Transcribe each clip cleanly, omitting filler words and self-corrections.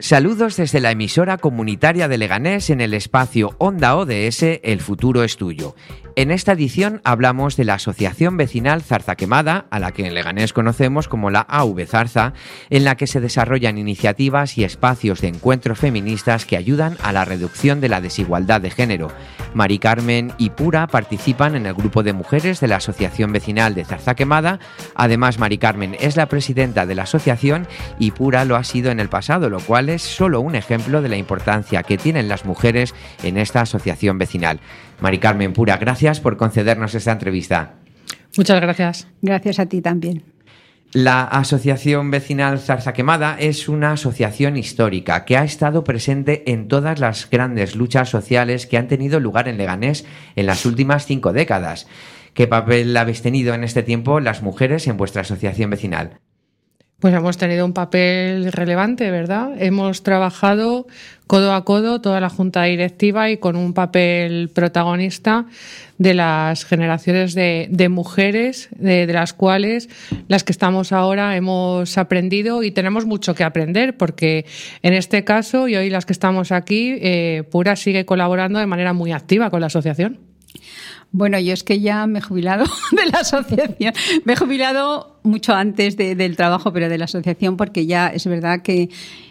Saludos desde la emisora comunitaria de Leganés en el espacio Onda ODS, El futuro es tuyo. En esta edición hablamos de la Asociación Vecinal Zarza Quemada, a la que en Leganés conocemos como la AV Zarza, en la que se desarrollan iniciativas y espacios de encuentro feministas que ayudan a la reducción de la desigualdad de género. Mari Carmen y Pura participan en el grupo de mujeres de la Asociación Vecinal de Zarza Quemada. Además, Mari Carmen es la presidenta de la asociación y Pura lo ha sido en el pasado, lo cual es solo un ejemplo de la importancia que tienen las mujeres en esta asociación vecinal. Mari Carmen, Pura, gracias por concedernos esta entrevista. Muchas gracias. Gracias a ti también. La Asociación Vecinal Zarza Quemada es una asociación histórica que ha estado presente en todas las grandes luchas sociales que han tenido lugar en Leganés en las últimas 5 décadas. ¿Qué papel habéis tenido en este tiempo las mujeres en vuestra asociación vecinal? Pues hemos tenido un papel relevante, ¿verdad? Hemos trabajado codo a codo toda la junta directiva y con un papel protagonista de las generaciones de mujeres, de las cuales las que estamos ahora hemos aprendido y tenemos mucho que aprender, porque en este caso, y hoy las que estamos aquí, Pura sigue colaborando de manera muy activa con la asociación. Bueno, yo es que ya me he jubilado de la asociación. Me he jubilado mucho antes del trabajo, pero de la asociación, porque ya es verdad que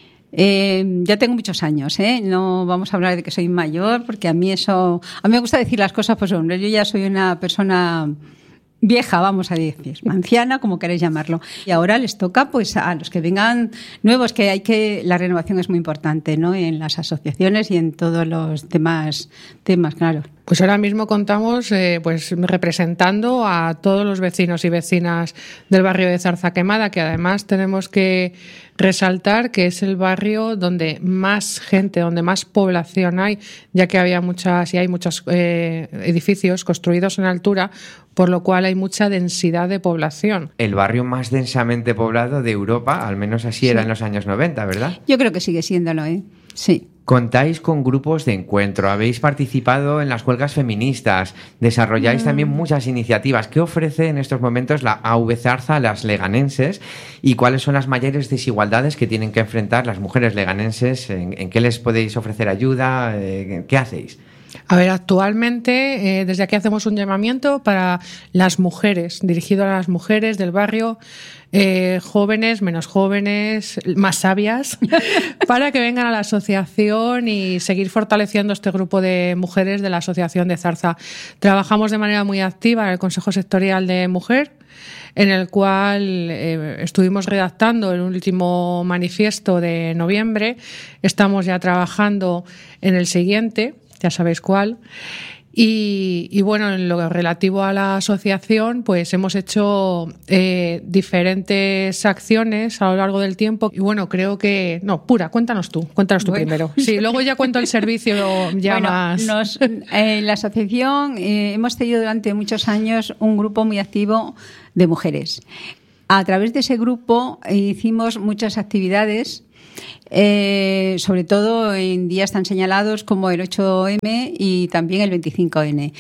ya tengo muchos años, ¿eh? No vamos a hablar de que soy mayor, porque a mí me gusta decir las cosas, pues hombre, yo ya soy una persona vieja, vamos a decir, anciana, como queréis llamarlo. Y ahora les toca pues a los que vengan nuevos, la renovación es muy importante, ¿no? En las asociaciones y en todos los demás temas, claro. Pues ahora mismo contamos pues representando a todos los vecinos y vecinas del barrio de Zarza Quemada, que además tenemos que resaltar que es el barrio donde más gente, donde más población hay, ya que hay muchos edificios construidos en altura, por lo cual hay mucha densidad de población. El barrio más densamente poblado de Europa, al menos así era en los años 90, ¿verdad? Yo creo que sigue siéndolo, ¿eh? Sí. Contáis con grupos de encuentro, habéis participado en las huelgas feministas, desarrolláis también muchas iniciativas. ¿Qué ofrece en estos momentos la AV Zarza a las leganenses y cuáles son las mayores desigualdades que tienen que enfrentar las mujeres leganenses? ¿En qué les podéis ofrecer ayuda? ¿Qué hacéis? A ver, actualmente desde aquí hacemos un llamamiento para las mujeres, dirigido a las mujeres del barrio, jóvenes, menos jóvenes, más sabias, para que vengan a la asociación y seguir fortaleciendo este grupo de mujeres de la Asociación de Zarza. Trabajamos de manera muy activa en el Consejo Sectorial de Mujer, en el cual estuvimos redactando el último manifiesto de noviembre. Estamos ya trabajando en el siguiente, ya sabéis cuál. Y bueno, en lo relativo a la asociación, pues hemos hecho diferentes acciones a lo largo del tiempo. Y bueno, creo que... No, Pura, cuéntanos tú primero. Sí, luego ya cuento el servicio ya bueno, más... En la asociación hemos tenido durante muchos años un grupo muy activo de mujeres. A través de ese grupo hicimos muchas actividades, sobre todo en días tan señalados como el 8M y también el 25N.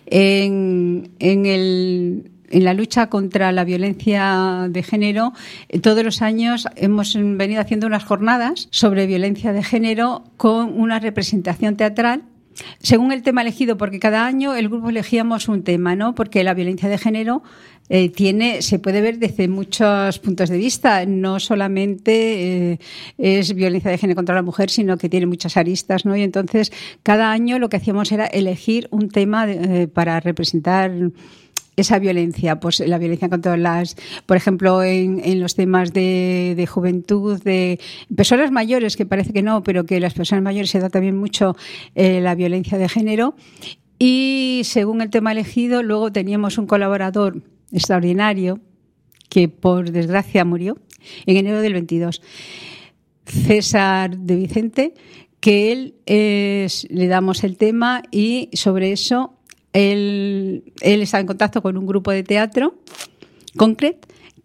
En la lucha contra la violencia de género, todos los años hemos venido haciendo unas jornadas sobre violencia de género con una representación teatral según el tema elegido, porque cada año el grupo elegíamos un tema, ¿no? Porque la violencia de género se puede ver desde muchos puntos de vista. No solamente es violencia de género contra la mujer, sino que tiene muchas aristas, ¿no? Y entonces cada año lo que hacíamos era elegir un tema para representar esa violencia, pues la violencia contra por ejemplo, en los temas de juventud, de personas mayores, que parece que no, pero que las personas mayores se da también mucho la violencia de género. Y según el tema elegido, luego teníamos un colaborador extraordinario que por desgracia murió en enero del 22, César de Vicente, que él le damos el tema y sobre eso él estaba en contacto con un grupo de teatro, Concret,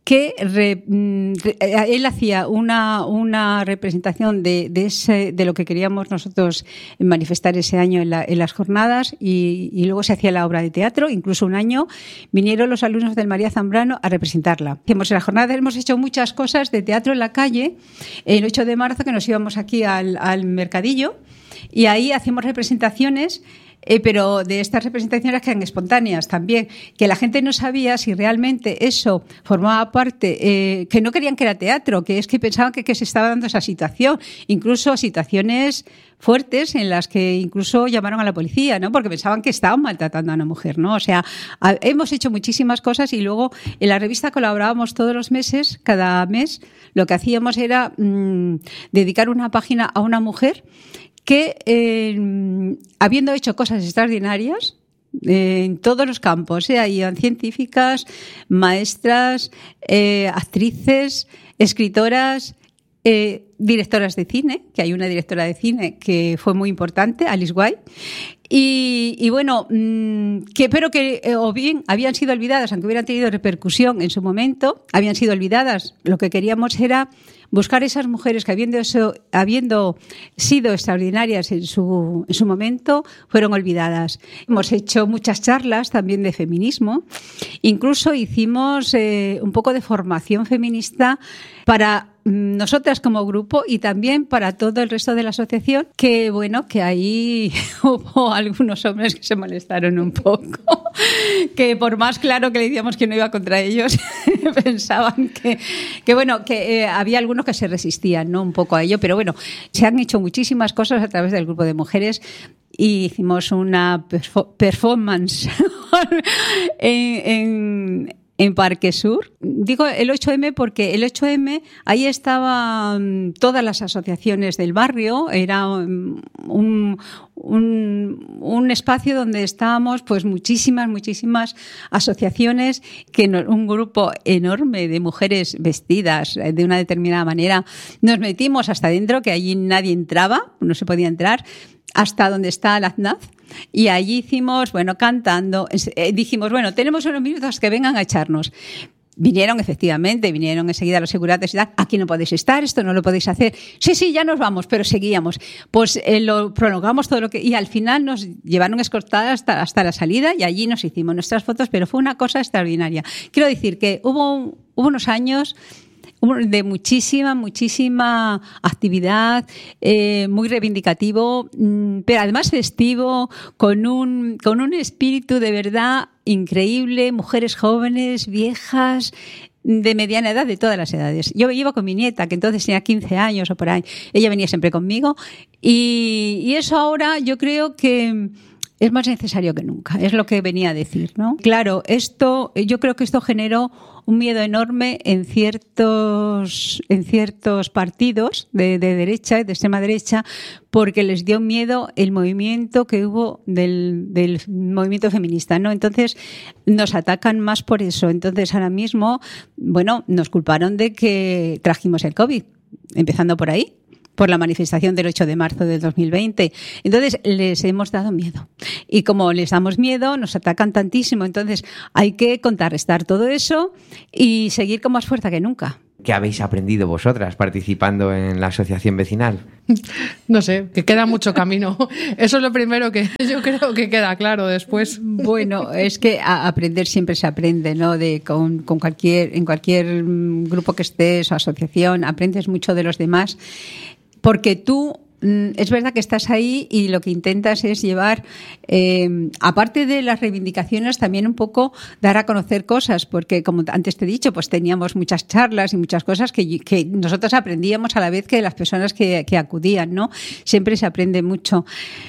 que él hacía una representación de lo que queríamos nosotros manifestar ese año en las jornadas y luego se hacía la obra de teatro. Incluso un año vinieron los alumnos del María Zambrano a representarla. En las jornadas hemos hecho muchas cosas de teatro en la calle. El 8 de marzo que nos íbamos aquí al mercadillo y ahí hacíamos representaciones. Pero de estas representaciones que eran espontáneas también, que la gente no sabía si realmente eso formaba parte, que no querían que era teatro, que es que pensaban que se estaba dando esa situación, incluso situaciones fuertes en las que incluso llamaron a la policía, ¿no? Porque pensaban que estaban maltratando a una mujer, ¿no? O sea, hemos hecho muchísimas cosas y luego en la revista colaborábamos todos los meses, cada mes, lo que hacíamos era dedicar una página a una mujer que, habiendo hecho cosas extraordinarias en todos los campos, iban científicas, maestras, actrices, escritoras, directoras de cine, que hay una directora de cine que fue muy importante, Alice Guay, y bueno, pero que o bien habían sido olvidadas, aunque hubieran tenido repercusión en su momento, habían sido olvidadas. Lo que queríamos era buscar esas mujeres que habiendo sido extraordinarias en su momento, fueron olvidadas. Hemos hecho muchas charlas también de feminismo, incluso hicimos un poco de formación feminista para nosotras como grupo y también para todo el resto de la asociación, que bueno, que ahí hubo algunos hombres que se molestaron un poco, que por más claro que le decíamos que no iba contra ellos, pensaban que bueno, que había algunos que se resistían, ¿no? Un poco a ello, pero bueno, se han hecho muchísimas cosas a través del grupo de mujeres y hicimos una performance en Parque Sur. Digo el 8M porque el 8M, ahí estaban todas las asociaciones del barrio, era un espacio donde estábamos pues muchísimas asociaciones, un grupo enorme de mujeres vestidas de una determinada manera. Nos metimos hasta dentro, que allí nadie entraba, no se podía entrar, hasta donde está la AZNAZ, y allí hicimos, bueno, cantando, dijimos, bueno, tenemos unos minutos que vengan a echarnos. Vinieron enseguida los seguratas y tal, aquí no podéis estar, esto no lo podéis hacer. Sí, ya nos vamos, pero seguíamos. Pues lo prolongamos todo y al final nos llevaron escoltadas hasta la salida y allí nos hicimos nuestras fotos, pero fue una cosa extraordinaria. Quiero decir que hubo unos años de muchísima actividad, muy reivindicativo, pero además festivo, con un espíritu de verdad increíble, mujeres jóvenes, viejas, de mediana edad, de todas las edades. Yo iba con mi nieta, que entonces tenía 15 años o por ahí. Ella venía siempre conmigo y eso ahora yo creo que es más necesario que nunca, es lo que venía a decir, ¿no? Claro, yo creo que esto generó un miedo enorme en ciertos partidos de derecha y de extrema derecha, porque les dio miedo el movimiento que hubo del movimiento feminista, ¿no? Entonces nos atacan más por eso. Entonces ahora mismo, bueno, nos culparon de que trajimos el COVID, empezando por ahí, por la manifestación del 8 de marzo del 2020. Entonces, les hemos dado miedo. Y como les damos miedo, nos atacan tantísimo. Entonces, hay que contrarrestar todo eso y seguir con más fuerza que nunca. ¿Qué habéis aprendido vosotras participando en la asociación vecinal? No sé, que queda mucho camino. Eso es lo primero que yo creo que queda claro después. Bueno, es que aprender siempre se aprende, ¿no? En cualquier grupo que estés o asociación, aprendes mucho de los demás. Porque tú, es verdad que estás ahí y lo que intentas es llevar, aparte de las reivindicaciones, también un poco dar a conocer cosas, porque como antes te he dicho, pues teníamos muchas charlas y muchas cosas que nosotros aprendíamos a la vez que las personas que acudían, ¿no? Siempre se aprende mucho.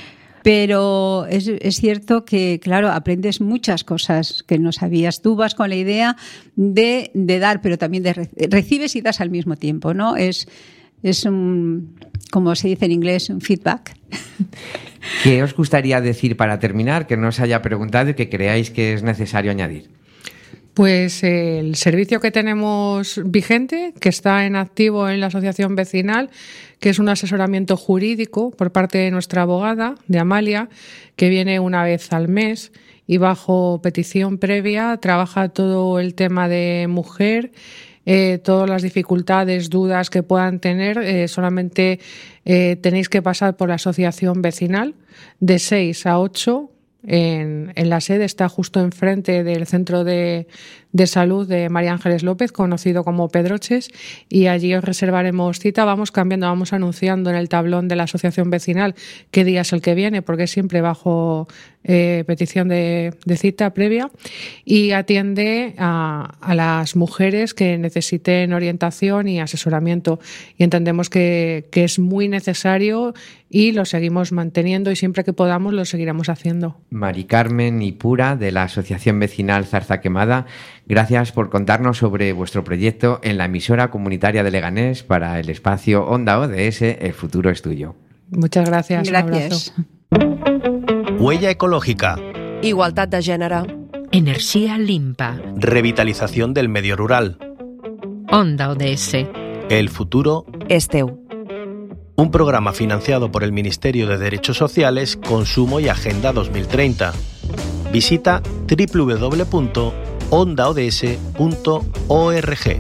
Pero es cierto que, claro, aprendes muchas cosas que no sabías. Tú vas con la idea de dar, pero también recibes y das al mismo tiempo, ¿no? Es como se dice en inglés, un feedback. ¿Qué os gustaría decir para terminar, que no os haya preguntado y que creáis que es necesario añadir? Pues el servicio que tenemos vigente, que está en activo en la asociación vecinal, que es un asesoramiento jurídico por parte de nuestra abogada, de Amalia, que viene una vez al mes y bajo petición previa trabaja todo el tema de mujer, todas las dificultades, dudas que puedan tener, solamente tenéis que pasar por la asociación vecinal de 6 a 8. En la sede, está justo enfrente del centro de salud de María Ángeles López, conocido como Pedroches, y allí os reservaremos cita. Vamos cambiando, vamos anunciando en el tablón de la asociación vecinal qué día es el que viene, porque es siempre bajo petición de cita previa, y atiende a las mujeres que necesiten orientación y asesoramiento, y entendemos que es muy necesario y lo seguimos manteniendo, y siempre que podamos lo seguiremos haciendo. Mari Carmen y Pura, de la Asociación Vecinal Zarza Quemada, gracias por contarnos sobre vuestro proyecto en la emisora comunitaria de Leganés para el espacio Onda ODS, El futuro es tuyo. Muchas gracias. Gracias. Un abrazo. Huella ecológica. Igualtat de gènere. Energía limpa. Revitalización del medio rural. Onda ODS. El futuro És teu. Un programa financiado por el Ministerio de Derechos Sociales, Consumo y Agenda 2030. Visita www.ondaods.org.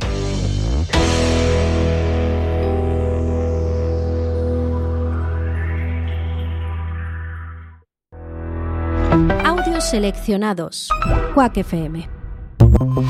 Audios seleccionados. Quack FM.